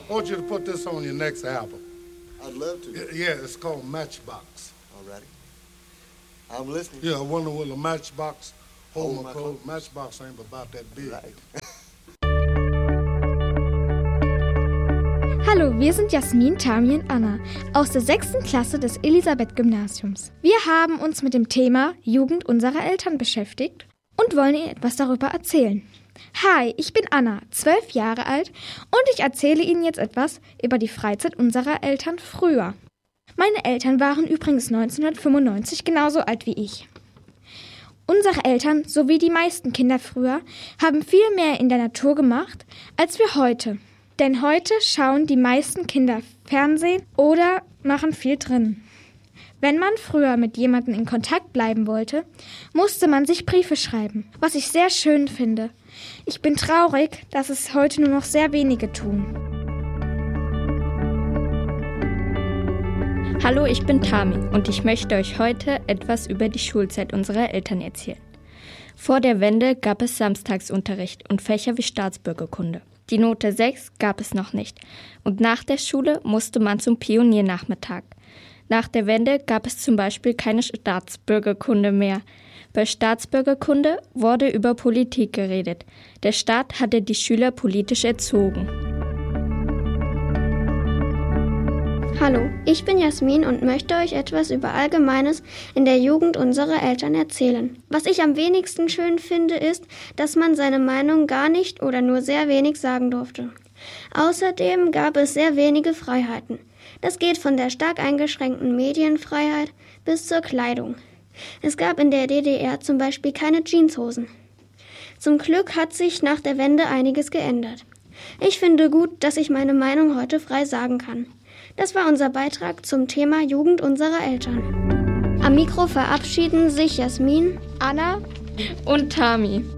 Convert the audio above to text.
I want you to put this on your next album. I'd love to. Yeah, it's called Matchbox. Alrighty. I'm listening. Yeah, I wonder will a matchbox hold my coat? Matchbox ain't about that big. Right. Hallo, wir sind Jasmin, Tami und Anna aus der 6. Klasse des Elisabeth-Gymnasiums. Wir haben uns mit dem Thema Jugend unserer Eltern beschäftigt und wollen Ihnen etwas darüber erzählen. Hi, ich bin Anna, 12 Jahre alt und ich erzähle Ihnen jetzt etwas über die Freizeit unserer Eltern früher. Meine Eltern waren übrigens 1995 genauso alt wie ich. Unsere Eltern, so wie die meisten Kinder früher, haben viel mehr in der Natur gemacht als wir heute. Denn heute schauen die meisten Kinder Fernsehen oder machen viel drin. Wenn man früher mit jemandem in Kontakt bleiben wollte, musste man sich Briefe schreiben, was ich sehr schön finde. Ich bin traurig, dass es heute nur noch sehr wenige tun. Hallo, ich bin Tami und ich möchte euch heute etwas über die Schulzeit unserer Eltern erzählen. Vor der Wende gab es Samstagsunterricht und Fächer wie Staatsbürgerkunde. Die Note 6 gab es noch nicht und nach der Schule musste man zum Pioniernachmittag. Nach der Wende gab es zum Beispiel keine Staatsbürgerkunde mehr. Bei Staatsbürgerkunde wurde über Politik geredet. Der Staat hatte die Schüler politisch erzogen. Hallo, ich bin Jasmin und möchte euch etwas über Allgemeines in der Jugend unserer Eltern erzählen. Was ich am wenigsten schön finde, ist, dass man seine Meinung gar nicht oder nur sehr wenig sagen durfte. Außerdem gab es sehr wenige Freiheiten. Das geht von der stark eingeschränkten Medienfreiheit bis zur Kleidung. Es gab in der DDR zum Beispiel keine Jeanshosen. Zum Glück hat sich nach der Wende einiges geändert. Ich finde gut, dass ich meine Meinung heute frei sagen kann. Das war unser Beitrag zum Thema Jugend unserer Eltern. Am Mikro verabschieden sich Jasmin, Anna und Tami.